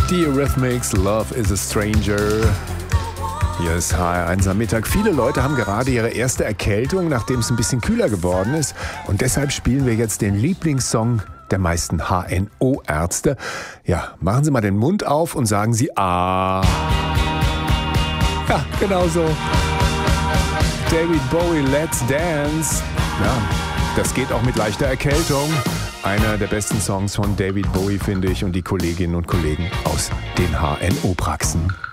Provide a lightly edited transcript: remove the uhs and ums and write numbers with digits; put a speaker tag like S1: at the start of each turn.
S1: Die Eurythmics, Love is a Stranger. Hier ist HR1 am Mittag. Viele Leute haben gerade ihre erste Erkältung, nachdem es ein bisschen kühler geworden ist. Und deshalb spielen wir jetzt den Lieblingssong der meisten HNO-Ärzte. Ja, machen Sie mal den Mund auf und sagen Sie Ah. Ja, genau so. David Bowie, Let's Dance. Ja, das geht auch mit leichter Erkältung. Einer der besten Songs von David Bowie, finde ich, und die Kolleginnen und Kollegen aus den HNO-Praxen.